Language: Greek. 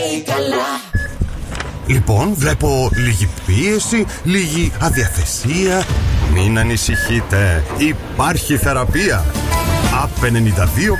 Λοιπόν, βλέπω λίγη πίεση, λίγη αδιαθεσία. Μην ανησυχείτε, υπάρχει θεραπεία. ΑΠ 92